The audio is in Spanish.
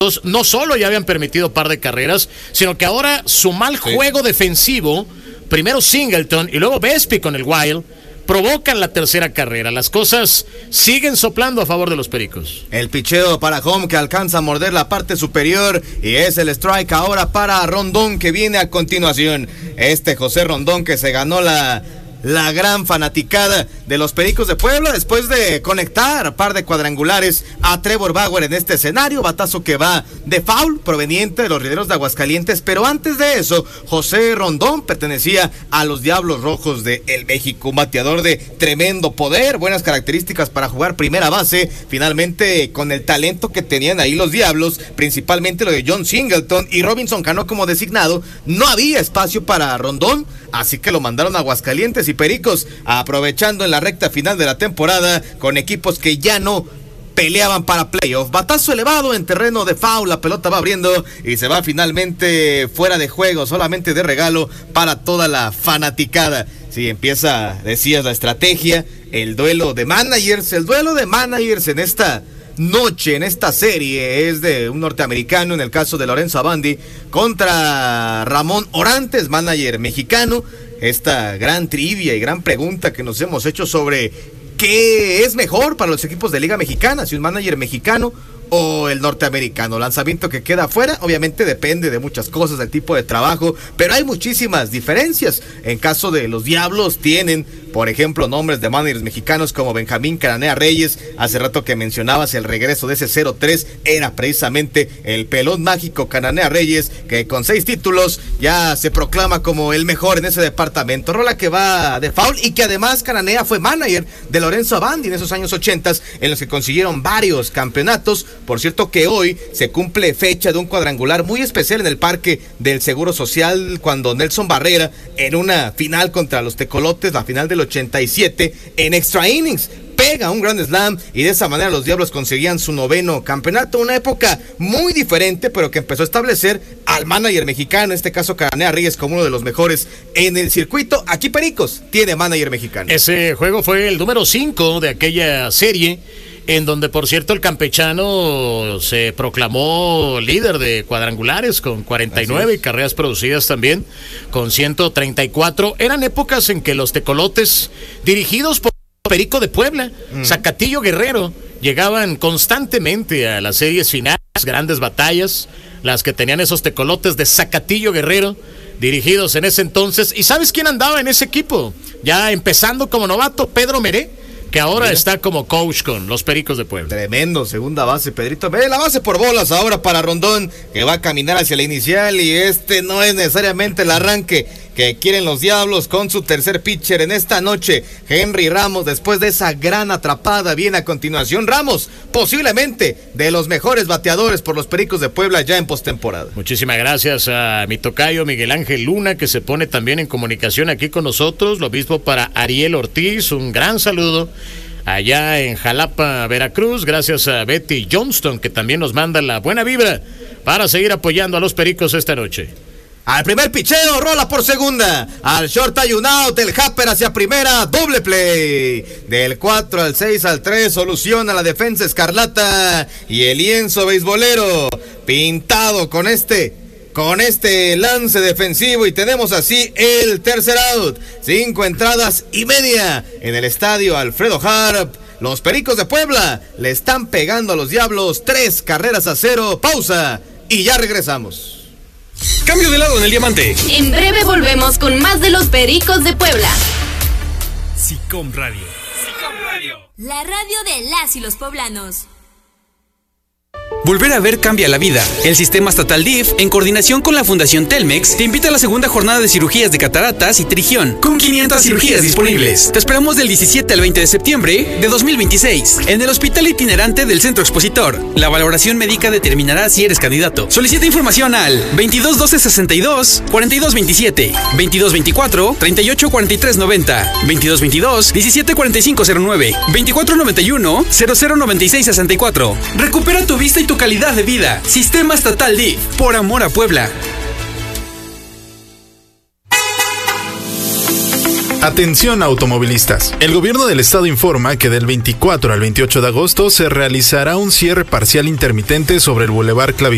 no solo ya habían permitido par de carreras, sino que ahora su mal juego defensivo, primero Singleton y luego Vespi con el Wild, provocan la tercera carrera. Las cosas siguen soplando a favor de los Pericos. El picheo para Home, que alcanza a morder la parte superior, y es el strike ahora para Rondón, que viene a continuación. José Rondón, que se ganó la gran fanaticada de los Pericos de Puebla después de conectar par de cuadrangulares a Trevor Bauer en este escenario. Batazo que va de foul proveniente de los Rieleros de Aguascalientes, pero antes de eso, José Rondón pertenecía a los Diablos Rojos de el México, un bateador de tremendo poder, buenas características para jugar primera base. Finalmente, con el talento que tenían ahí los Diablos, principalmente lo de John Singleton y Robinson Cano como designado, no había espacio para Rondón, así que lo mandaron a Aguascalientes. Y Pericos, aprovechando en la recta final de la temporada, con equipos que ya no peleaban para playoff. Batazo elevado en terreno de foul, la pelota va abriendo y se va finalmente fuera de juego, solamente de regalo para toda la fanaticada. Sí, empieza, decías, la estrategia, el duelo de managers en esta noche, en esta serie, es de un norteamericano, en el caso de Lorenzo Abandi, contra Ramón Orantes, manager mexicano. Esta gran trivia y gran pregunta que nos hemos hecho sobre qué es mejor para los equipos de Liga Mexicana, si un manager mexicano o el norteamericano. Lanzamiento que queda afuera, obviamente depende de muchas cosas, del tipo de trabajo, pero hay muchísimas diferencias. En caso de los Diablos tienen, por ejemplo, nombres de managers mexicanos como Benjamín Cananea Reyes. Hace rato que mencionabas el regreso de ese 0-3, era precisamente el pelón mágico Cananea Reyes, que con 6 títulos ya se proclama como el mejor en ese departamento. Rola que va de foul y que además Cananea fue manager de Lorenzo Abandi en esos años 80, en los que consiguieron varios campeonatos. Por cierto que hoy se cumple fecha de un cuadrangular muy especial en el Parque del Seguro Social, cuando Nelson Barrera, en una final contra los Tecolotes, la final del 87, en extra innings, pega un grand slam y de esa manera los Diablos conseguían su 9º campeonato. Una época muy diferente, pero que empezó a establecer al manager mexicano, en este caso Cananea Reyes, como uno de los mejores en el circuito. Aquí Pericos tiene manager mexicano. Ese juego fue el número 5 de aquella serie, en donde, por cierto, el campechano se proclamó líder de cuadrangulares con 49 y carreras producidas también con 134. Eran épocas en que los Tecolotes, dirigidos por Perico de Puebla, Zacatillo Guerrero, llegaban constantemente a las series finales, grandes batallas, las que tenían esos Tecolotes de Zacatillo Guerrero, dirigidos en ese entonces. ¿Y sabes quién andaba en ese equipo? Ya empezando como novato, Pedro Meré, que ahora está como coach con los Pericos de Puebla. Tremendo, segunda base, Pedrito. Ve la base por bolas ahora para Rondón, que va a caminar hacia la inicial, y no es necesariamente el arranque que quieren los Diablos con su tercer pitcher en esta noche. Henry Ramos, después de esa gran atrapada, viene a continuación. Ramos, posiblemente de los mejores bateadores por los Pericos de Puebla ya en postemporada. Muchísimas gracias a mi tocayo Miguel Ángel Luna, que se pone también en comunicación aquí con nosotros. Lo mismo para Ariel Ortiz, un gran saludo allá en Jalapa, Veracruz. Gracias a Betty Johnston, que también nos manda la buena vibra para seguir apoyando a los Pericos esta noche. Al primer picheo, rola por segunda, al short hay un out, el Happer hacia primera, doble play, del 4 al 6 al 3, soluciona la defensa escarlata, y el lienzo beisbolero pintado con este lance defensivo, y tenemos así el tercer out. 5 entradas y media en el estadio Alfredo Harp. Los Pericos de Puebla le están pegando a los Diablos 3-0. Pausa y ya regresamos. Cambio de lado en el diamante. En breve volvemos con más de los Pericos de Puebla. SICOM Radio. La radio de las y los poblanos. Volver a ver cambia la vida. El Sistema Estatal DIF, en coordinación con la Fundación Telmex, te invita a la segunda jornada de cirugías de cataratas y trigión, con 500 cirugías disponibles. Te esperamos del 17 al 20 de septiembre de 2026, en el Hospital Itinerante del Centro Expositor. La valoración médica determinará si eres candidato. Solicita información al 22 12 62 42 27, 22 24 38 43 90, 22 22 17 45 09, 24 91 00 96 64. Recupera tu vista y tu calidad de vida. Sistema Estatal DIF, por amor a Puebla. Atención automovilistas. El gobierno del estado informa que del 24 al 28 de agosto se realizará un cierre parcial intermitente sobre el Boulevard Clavijo